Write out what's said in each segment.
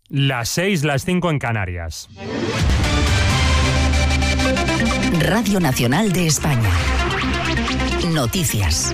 Las 6, las 5 en Canarias. Radio Nacional de España. Noticias.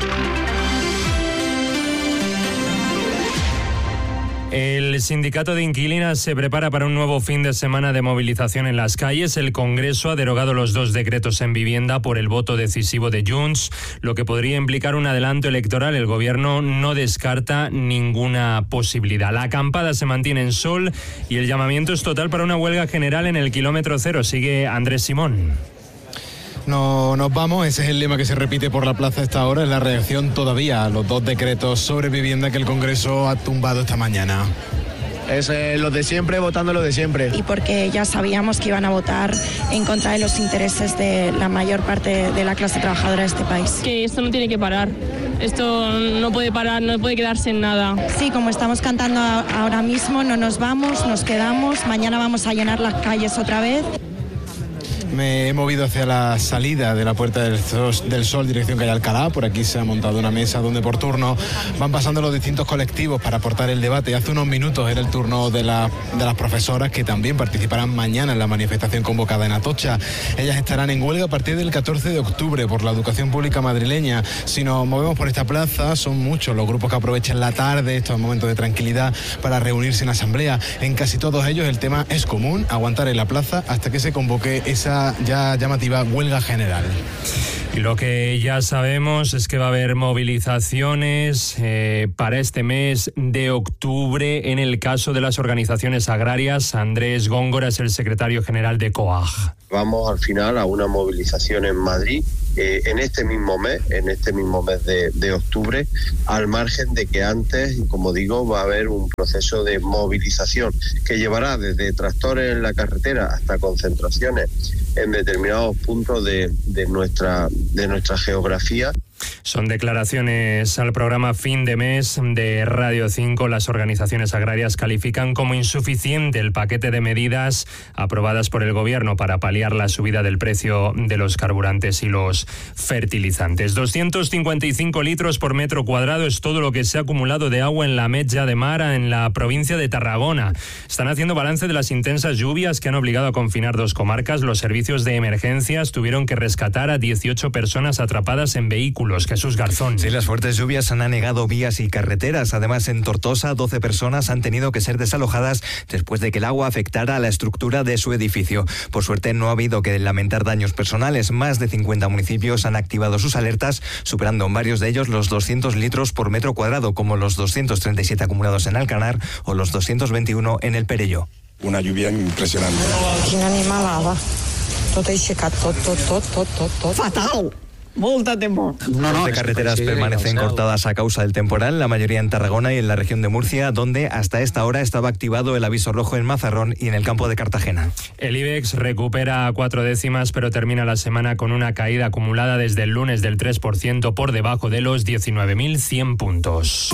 El sindicato de inquilinas se prepara para un nuevo fin de semana de movilización en las calles. El Congreso ha derogado los 2 decretos en vivienda por el voto decisivo de Junts, lo que podría implicar un adelanto electoral. El Gobierno no descarta ninguna posibilidad. La acampada se mantiene en Sol y el llamamiento es total para una huelga general en el kilómetro cero. Sigue Andrés Simón. No nos vamos, ese es el lema que se repite por la plaza a esta hora, es la reacción todavía a los 2 decretos sobre vivienda que el Congreso ha tumbado esta mañana. Es los de siempre, votando los de siempre. Y porque ya sabíamos que iban a votar en contra de los intereses de la mayor parte de la clase trabajadora de este país. Que esto no tiene que parar, esto no puede parar, no puede quedarse en nada. Sí, como estamos cantando ahora mismo, no nos vamos, nos quedamos, mañana vamos a llenar las calles otra vez. Me he movido hacia la salida de la Puerta del Sol, dirección calle Alcalá. Por aquí se ha montado una mesa donde por turno van pasando los distintos colectivos para aportar el debate. Hace unos minutos era el turno de las profesoras, que también participarán mañana en la manifestación convocada en Atocha. Ellas estarán en huelga a partir del 14 de octubre por la educación pública madrileña. Si nos movemos por esta plaza, son muchos los grupos que aprovechan la tarde, estos momentos de tranquilidad, para reunirse en asamblea. En casi todos ellos el tema es común: aguantar en la plaza hasta que se convoque esa ya llamativa huelga general. Y lo que ya sabemos es que va a haber movilizaciones para este mes de octubre en el caso de las organizaciones agrarias. Andrés Góngora es el secretario general de COAG. Vamos al final a una movilización en Madrid en este mismo mes de octubre, al margen de que antes, como digo, va a haber un proceso de movilización que llevará desde tractores en la carretera hasta concentraciones en determinados puntos de nuestra geografía. Son declaraciones al programa Fin de Mes de Radio 5. Las organizaciones agrarias califican como insuficiente el paquete de medidas aprobadas por el Gobierno para paliar la subida del precio de los carburantes y los fertilizantes. 255 litros por metro cuadrado es todo lo que se ha acumulado de agua en la Metja de Mar, en la provincia de Tarragona. Están haciendo balance de las intensas lluvias que han obligado a confinar 2 comarcas. Los servicios de emergencias tuvieron que rescatar a 18 personas atrapadas en vehículos. Jesús Garzón. Sí, las fuertes lluvias han anegado vías y carreteras. Además, en Tortosa, 12 personas han tenido que ser desalojadas después de que el agua afectara a la estructura de su edificio. Por suerte, no ha habido que lamentar daños personales. Más de 50 municipios han activado sus alertas, superando en varios de ellos los 200 litros por metro cuadrado, como los 237 acumulados en Alcanar o los 221 en el Perelló. Una lluvia impresionante. Quina animalada. Tot aixecat, tot. Fatal. Molta temor. Las carreteras permanecen cortadas a causa del temporal, la mayoría en Tarragona y en la región de Murcia, donde hasta esta hora estaba activado el aviso rojo en Mazarrón y en el campo de Cartagena. El IBEX recupera 4 décimas, pero termina la semana con una caída acumulada desde el lunes del 3%, por debajo de los 19.100 puntos.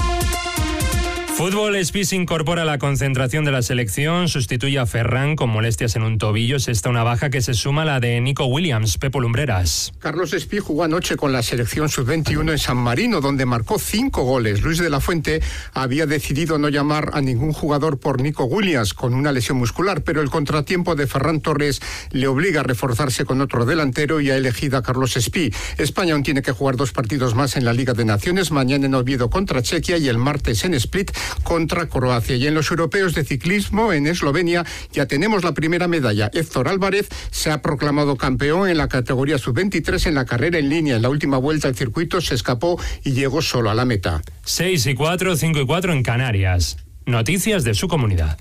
Fútbol. Espí se incorpora a la concentración de la selección, sustituye a Ferran con molestias en un tobillo. Es esta una baja que se suma a la de Nico Williams. Pepo Lumbreras. Carlos Espí jugó anoche con la selección sub-21 en San Marino, donde marcó 5 goles. Luis de la Fuente había decidido no llamar a ningún jugador por Nico Williams, con una lesión muscular, pero el contratiempo de Ferran Torres le obliga a reforzarse con otro delantero y ha elegido a Carlos Espí. España aún tiene que jugar 2 partidos más en la Liga de Naciones, mañana en Oviedo contra Chequia y el martes en Split contra Croacia. Y en los europeos de ciclismo en Eslovenia ya tenemos la primera medalla. Héctor Álvarez se ha proclamado campeón en la categoría sub-23 en la carrera en línea. En la última vuelta el circuito se escapó y llegó solo a la meta. 6:04, 5:04 en Canarias. Noticias de su comunidad.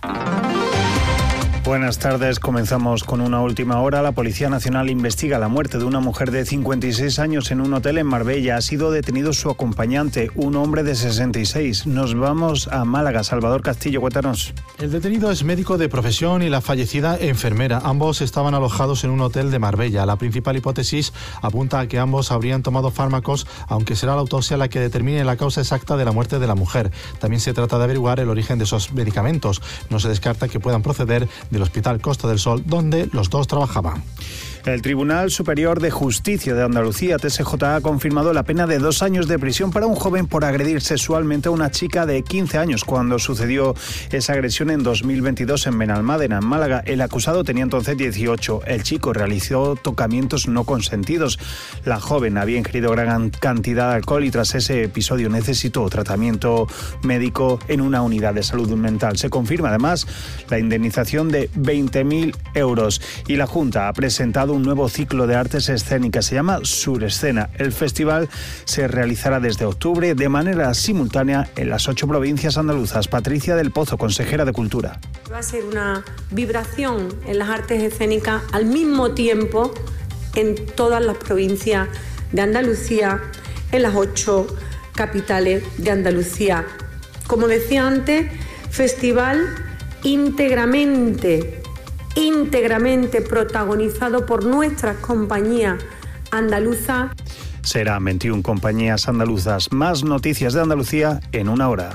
Buenas tardes, comenzamos con una última hora. La Policía Nacional investiga la muerte de una mujer de 56 años en un hotel en Marbella. Ha sido detenido su acompañante, un hombre de 66. Nos vamos a Málaga. Salvador Castillo, cuéntanos. El detenido es médico de profesión y la fallecida enfermera. Ambos estaban alojados en un hotel de Marbella. La principal hipótesis apunta a que ambos habrían tomado fármacos, aunque será la autopsia la que determine la causa exacta de la muerte de la mujer. También se trata de averiguar el origen de esos medicamentos. No se descarta que puedan proceder del Hospital Costa del Sol, donde los dos trabajaban. El Tribunal Superior de Justicia de Andalucía, TSJ, ha confirmado la pena de 2 años de prisión para un joven por agredir sexualmente a una chica de 15 años cuando sucedió esa agresión en 2022 en Benalmádena, en Málaga. El acusado tenía entonces 18. El chico realizó tocamientos no consentidos. La joven había ingerido gran cantidad de alcohol y tras ese episodio necesitó tratamiento médico en una unidad de salud mental. Se confirma además la indemnización de 20.000 euros y la Junta ha presentado un nuevo ciclo de artes escénicas, se llama Surescena. El festival se realizará desde octubre de manera simultánea en las 8 provincias andaluzas. Patricia del Pozo, consejera de Cultura. Va a ser una vibración en las artes escénicas al mismo tiempo en todas las provincias de Andalucía, en las 8 capitales de Andalucía. Como decía antes, festival íntegramente protagonizado por nuestras compañías andaluzas. Serán 21 compañías andaluzas. Más noticias de Andalucía en una hora.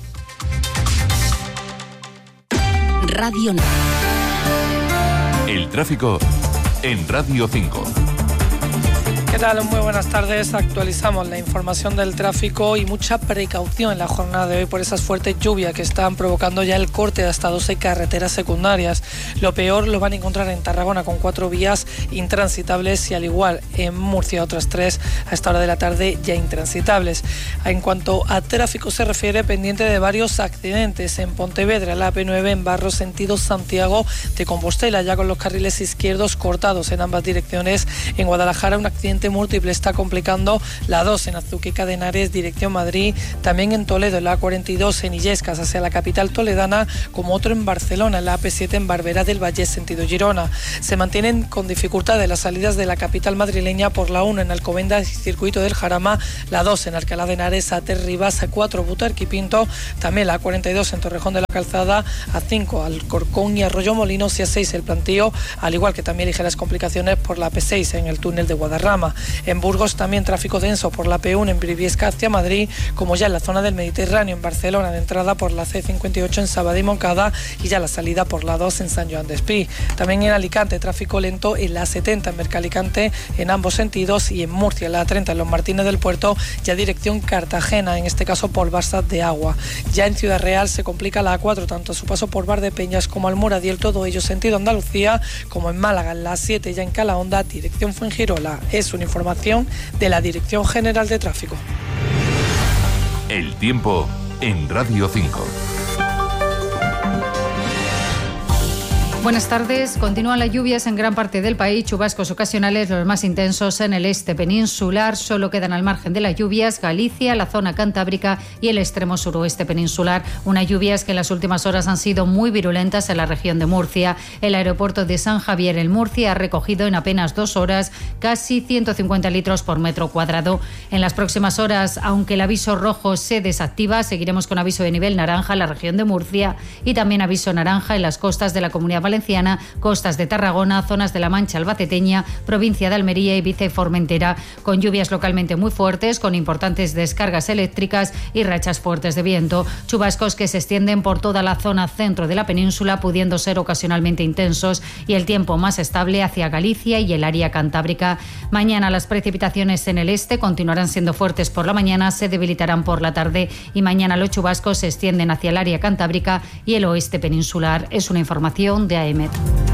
Radio. El tráfico en Radio 5. ¿Qué tal? Muy buenas tardes. Actualizamos la información del tráfico y mucha precaución en la jornada de hoy por esas fuertes lluvias que están provocando ya el corte de hasta 12 carreteras secundarias. Lo peor lo van a encontrar en Tarragona con 4 vías intransitables y al igual en Murcia otras 3 a esta hora de la tarde ya intransitables. En cuanto a tráfico se refiere, pendiente de varios accidentes en Pontevedra, la AP9 en Barro sentido Santiago de Compostela, ya con los carriles izquierdos cortados en ambas direcciones. En Guadalajara un accidente múltiple está complicando la 2 en Azuqueca de Henares, dirección Madrid, también en Toledo, la A42 en Illescas hacia la capital toledana, como otro en Barcelona, la AP7 en Barberá del Vallés, sentido Girona. Se mantienen con dificultades las salidas de la capital madrileña por la 1 en Alcobendas y Circuito del Jarama, la 2 en Alcalá de Henares, A3 Rivas, A4 Butarque y Pinto, también la A42 en Torrejón de la Calzada, A5 Alcorcón y Arroyo Molinos y A6 el Plantío, al igual que también ligeras complicaciones por la AP6 en el túnel de Guadarrama. En Burgos también tráfico denso por la P1 en Briviesca hacia Madrid, como ya en la zona del Mediterráneo en Barcelona, de entrada por la C58 en Sabadell y Moncada y ya la salida por la 2 en San Joan Despí. También en Alicante tráfico lento en la A70 en Mercalicante en ambos sentidos y en Murcia la A30 en Los Martínez del Puerto ya dirección Cartagena, en este caso por Barsas de Agua. Ya en Ciudad Real se complica la A4 tanto a su paso por Valdepeñas como Almoradiel, todo ello sentido Andalucía, como en Málaga en la A7 ya en Calahonda dirección Fuengirola. Es una información de la Dirección General de Tráfico. El tiempo en Radio 5. Buenas tardes. Continúan las lluvias en gran parte del país, chubascos ocasionales, los más intensos en el este peninsular. Solo quedan al margen de las lluvias Galicia, la zona cantábrica y el extremo suroeste peninsular. Unas lluvias que en las últimas horas han sido muy virulentas en la región de Murcia. El aeropuerto de San Javier en Murcia ha recogido en apenas 2 horas casi 150 litros por metro cuadrado. En las próximas horas, aunque el aviso rojo se desactiva, seguiremos con aviso de nivel naranja en la región de Murcia y también aviso naranja en las costas de la Comunidad Valenciana, costas de Tarragona, zonas de la Mancha albaceteña, provincia de Almería, Ibiza y Formentera, con lluvias localmente muy fuertes, con importantes descargas eléctricas y rachas fuertes de viento. Chubascos que se extienden por toda la zona centro de la península, pudiendo ser ocasionalmente intensos, y el tiempo más estable hacia Galicia y el área cantábrica. Mañana las precipitaciones en el este continuarán siendo fuertes por la mañana, se debilitarán por la tarde y mañana los chubascos se extienden hacia el área cantábrica y el oeste peninsular. Es una información de AEMET.